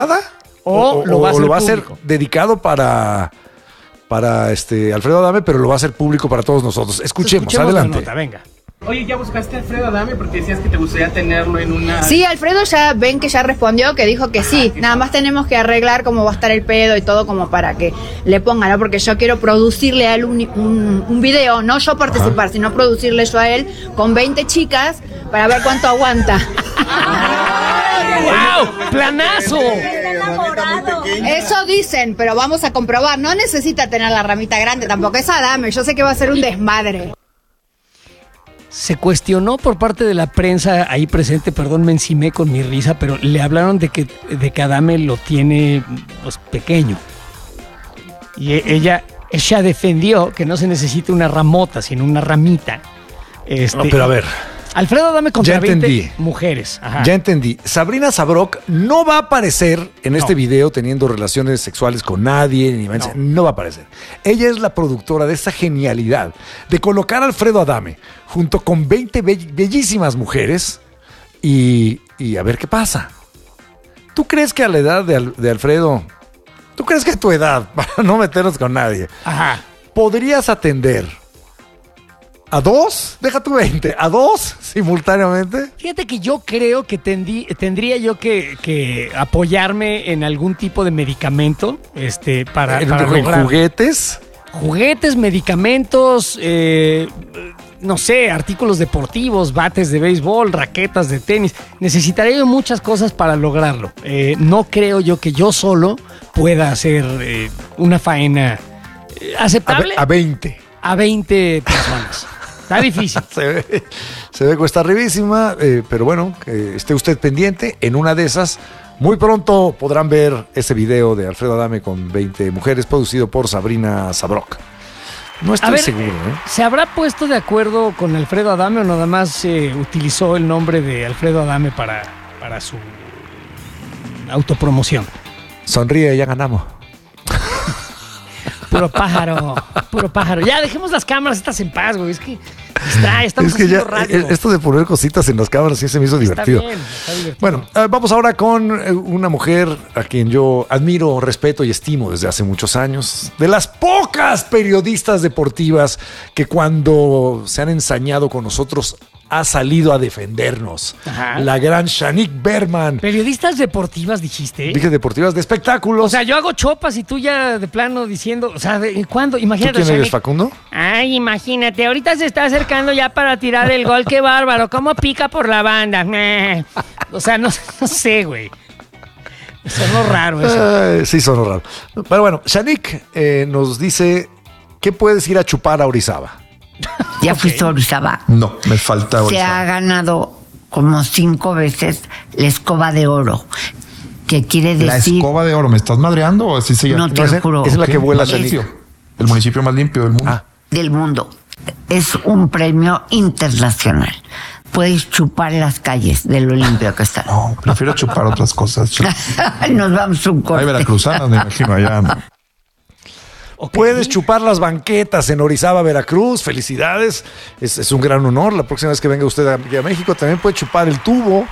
¿O lo va a hacer público? dedicado para Alfredo Adame, pero lo va a hacer público para todos nosotros? Escuchemos la adelante. nota, venga. Oye, ¿ya buscaste a Alfredo Adame? Porque decías que te gustaría tenerlo en una... Sí, Alfredo ya ven que ya respondió, que dijo que sí. Nada más tenemos que arreglar cómo va a estar el pedo y todo como para que le pongan, ¿no? Porque yo quiero producirle a él un video, no yo participar, sino producirle yo a él con 20 chicas para ver cuánto aguanta. ¡Wow! ¡Planazo! Eso dicen, pero vamos a comprobar. No necesita tener la ramita grande, tampoco es Adame. Yo sé que va a ser un desmadre. Se cuestionó por parte de la prensa ahí presente, perdón, me encimé con mi risa, pero le hablaron de que Adame lo tiene pues, pequeño. Y ella defendió que no se necesita una ramota, sino una ramita. No, pero a ver. Alfredo Adame contra Ya 20 entendí. mujeres. Ajá. Ya entendí. Sabrina Sabrok no va a aparecer en este video teniendo relaciones sexuales con nadie. No va a aparecer. Ella es la productora de esa genialidad de colocar a Alfredo Adame junto con 20 bellísimas mujeres y a ver qué pasa. ¿Tú crees que a la edad de Alfredo, tú crees que a tu edad, para no meternos con nadie, Ajá. podrías atender a 2? Deja tu 20. ¿A 2 simultáneamente? Fíjate que yo creo que tendría yo que apoyarme en algún tipo de medicamento para ¿En lograr juguetes? juguetes, medicamentos, no sé, artículos deportivos, bates de béisbol, raquetas de tenis. Necesitaría yo muchas cosas para lograrlo. No creo yo que yo solo pueda hacer una faena aceptable A 20. a 20 personas. Está difícil. Se ve cuesta arribísima, pero bueno, que esté usted pendiente. En una de esas, muy pronto podrán ver ese video de Alfredo Adame con 20 mujeres, producido por Sabrina Sabrok. No estoy seguro, ¿eh? ¿Se habrá puesto de acuerdo con Alfredo Adame o nada más utilizó el nombre de Alfredo Adame para su autopromoción? Sonríe, ya ganamos. Puro pájaro. Ya, dejemos las cámaras estas en paz, güey. Es que estamos Es que ya, haciendo radio. esto de poner cositas en las cámaras sí se me hizo divertido. Está divertido. Bueno, vamos ahora con una mujer a quien yo admiro, respeto y estimo desde hace muchos años. De las pocas periodistas deportivas que cuando se han ensañado con nosotros ha salido a defendernos. Ajá. La gran Shanique Berman. Periodistas deportivas, dijiste. Dije deportivas de espectáculos. O sea, yo hago chopas y tú ya de plano diciendo, o sea, ¿cuándo? ¿Tú Imagínate. quién eres, Shanique. Facundo? Ay, imagínate, ahorita se está acercando ya para tirar el gol, qué bárbaro, cómo pica por la banda. O sea, no sé, güey. Sonó raro eso. Sí, sonó raro. Pero bueno, Shanique nos dice que puedes ir a chupar a Orizaba. ¿Ya fuiste a Orizaba? No, me falta Se Orizaba. ha ganado como 5 veces la escoba de oro, que quiere La decir... escoba de oro, ¿me estás madreando o así se llama? No, te lo juro. es la que vuela, Más Shanique. limpio. El municipio más limpio del mundo. Del mundo. Es un premio internacional. Puedes chupar las calles de lo limpio que está. No, prefiero chupar otras cosas. Nos vamos a un Hay corte. veracruzanas, me imagino, allá. Ok. Puedes chupar las banquetas en Orizaba, Veracruz. Felicidades. Es un gran honor. La próxima vez que venga usted aquí a México también puede chupar el tubo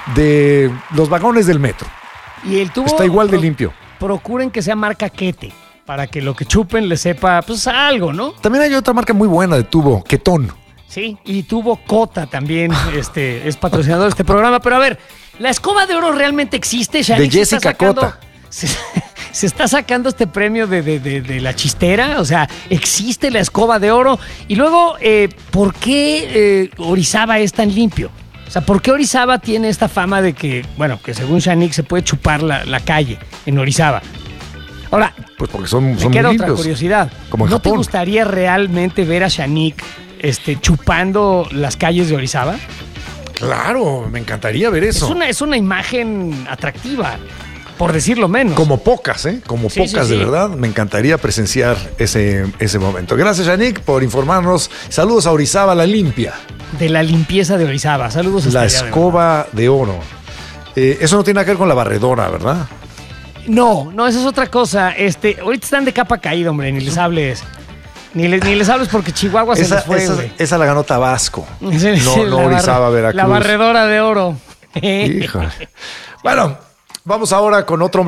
de los vagones del metro. Y el tubo Está igual de limpio. Procuren que sea marca Quete, para que lo que chupen le sepa, pues, a algo, ¿no? También hay otra marca muy buena de tubo, Ketón. Sí, y tuvo Cota también, es patrocinador de este programa. Pero a ver, ¿la escoba de oro realmente existe? Shanique, De Jessica Cota. Se está sacando este premio de la chistera, o sea, existe la escoba de oro. Y luego, ¿por qué Orizaba es tan limpio? O sea, ¿por qué Orizaba tiene esta fama de que, bueno, que según Shanique se puede chupar la calle en Orizaba? Ahora, Pues porque son me muy queda otra limpios. curiosidad. Como en ¿No te Japón. gustaría realmente ver a Shanique chupando las calles de Orizaba? Claro, me encantaría ver eso. Es una imagen atractiva, por decirlo menos. Como pocas, ¿eh? Como Sí, pocas, sí, de sí. verdad. Me encantaría presenciar ese momento. Gracias, Shanique, por informarnos. Saludos a Orizaba, la limpia. De la limpieza de Orizaba. Saludos hasta La allá, de escoba de oro. Eso no tiene nada que ver con la barredora, ¿verdad? verdad. No, esa es otra cosa. Ahorita están de capa caída, hombre, ni les hables. Ni les hables porque Chihuahua se les fue, güey. esa la ganó Tabasco. Sí, No la Orizaba, Veracruz. La barredora de oro. Híjole. Bueno, Vamos ahora con otro